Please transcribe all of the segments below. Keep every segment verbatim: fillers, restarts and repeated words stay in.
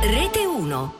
Rete uno.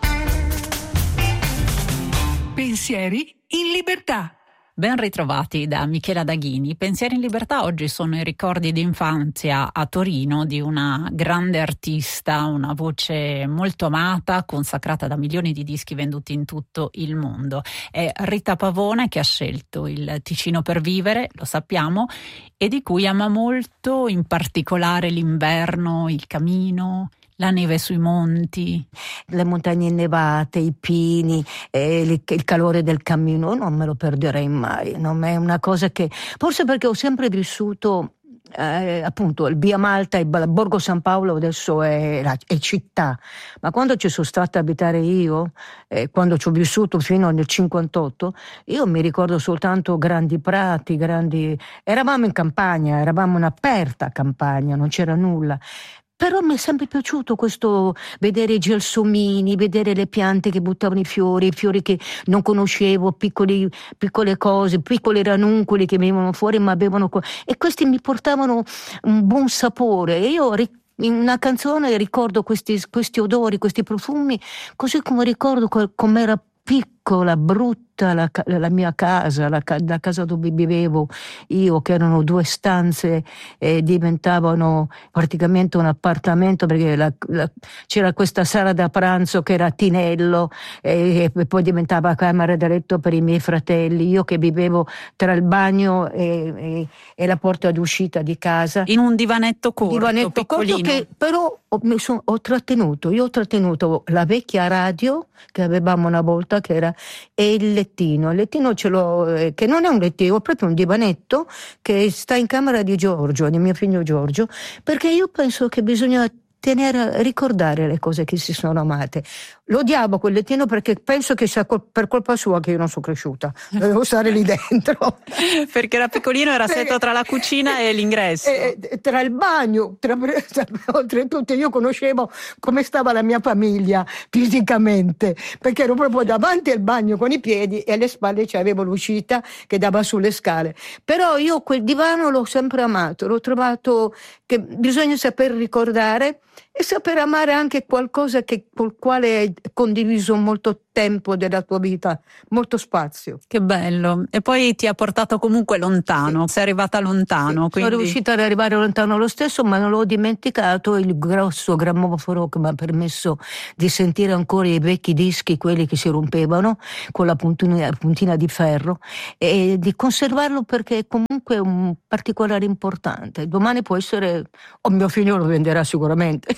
Pensieri in libertà. Ben ritrovati da Michela Daghini. Pensieri in libertà oggi sono i ricordi di infanzia a Torino di una grande artista, una voce molto amata, consacrata da milioni di dischi venduti in tutto il mondo. È Rita Pavone, che ha scelto il Ticino per vivere, lo sappiamo, e di cui ama molto in particolare l'inverno, il camino, la neve sui monti, le montagne innevate, i pini, eh, il, il calore del cammino. Non me lo perderei mai. Non è una cosa che, forse perché ho sempre vissuto eh, appunto il Via Malta e il Borgo San Paolo adesso è, la, è città, ma quando ci sono stata a abitare io, eh, quando ci ho vissuto fino nel cinquantotto, io mi ricordo soltanto grandi prati, grandi, eravamo in campagna, eravamo un'aperta campagna, non c'era nulla. Però mi è sempre piaciuto questo, vedere i gelsomini, vedere le piante che buttavano i fiori, i fiori che non conoscevo, piccoli, piccole cose, piccoli ranuncoli che venivano fuori ma avevano... E questi mi portavano un buon sapore. E io in una canzone ricordo questi, questi odori, questi profumi, così come ricordo com'era piccola, brutta la, la mia casa, la, la casa dove vivevo io, che erano due stanze e diventavano praticamente un appartamento, perché la, la, c'era questa sala da pranzo che era tinello e, e poi diventava camera da letto per i miei fratelli, io che vivevo tra il bagno e, e, e la porta d'uscita di casa, in un divanetto corto, divanetto piccolino, corto che però ho, mi son, ho trattenuto io ho trattenuto la vecchia radio che avevamo una volta, che era, e il lettino. Il lettino ce l'ho, eh, che non è un lettino, è proprio un divanetto che sta in camera di Giorgio, di mio figlio Giorgio, perché io penso che bisogna tenere, ricordare le cose che si sono amate. Lo odiavo quel lettino perché penso che sia col, per colpa sua che io non sono cresciuta, dovevo stare lì dentro. Perché era piccolino, era stretto tra la cucina e l'ingresso. E, e, tra il bagno, tra, oltretutto io conoscevo come stava la mia famiglia fisicamente, perché ero proprio davanti al bagno con i piedi e alle spalle c'avevo l'uscita che dava sulle scale. Però io quel divano l'ho sempre amato, l'ho trovato che bisogna saper ricordare e saper amare anche qualcosa che, col quale hai condiviso molto tempo della tua vita, molto spazio. Che bello. E poi ti ha portato comunque lontano, sì. Sei arrivata lontano. Sì, quindi... Sono riuscita ad arrivare lontano lo stesso, ma non l'ho dimenticato il grosso grammofono che mi ha permesso di sentire ancora i vecchi dischi, quelli che si rompevano con la puntina, puntina di ferro, e di conservarlo perché è comunque un particolare importante. Domani può essere, o mio figlio lo venderà sicuramente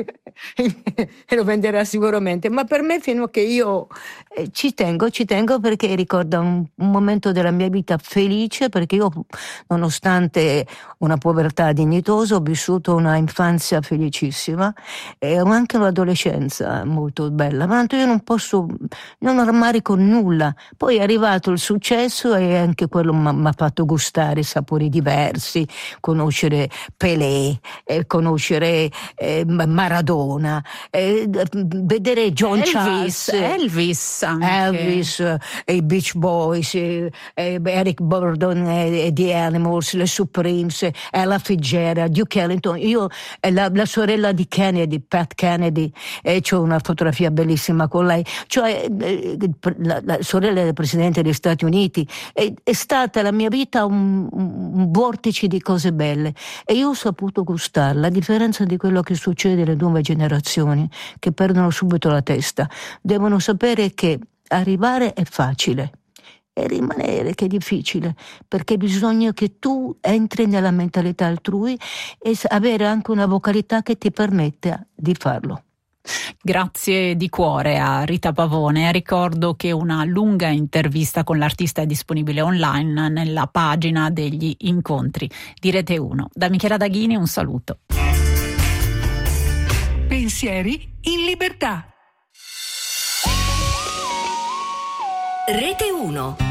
e lo venderà sicuramente, ma per me fino a che io eh, ci tengo, ci tengo perché ricorda un, un momento della mia vita felice, perché io, nonostante una povertà dignitosa, ho vissuto una infanzia felicissima e anche un'adolescenza molto bella, ma tanto io non posso non armarico nulla. Poi è arrivato il successo e anche quello mi ha fatto gustare sapori diversi, conoscere Pelé, eh, conoscere eh, Maradona, eh, vedere John Elvis, Charles, Elvis, anche. Elvis, eh, i Beach Boys, eh, Eric Burdon e eh, The Animals, le Supremes, Ella Fitzgerald, Duke Ellington. Io eh, la, la sorella di Kennedy, Pat Kennedy, eh, c'ho una fotografia bellissima con lei, cioè eh, la, la sorella del presidente degli Stati Uniti. È, è stata la mia vita un, un, un vortice di cose belle e io ho saputo gustarla, a differenza di quello che succede alle nuove generazioni che perdono subito la testa. Devono sapere che arrivare è facile e rimanere che è difficile, perché bisogna che tu entri nella mentalità altrui e avere anche una vocalità che ti permetta di farlo. Grazie di cuore a Rita Pavone. Ricordo che una lunga intervista con l'artista è disponibile online nella pagina degli incontri di Rete uno. Da Michela Daghini un saluto. Pensieri in libertà. Rete uno.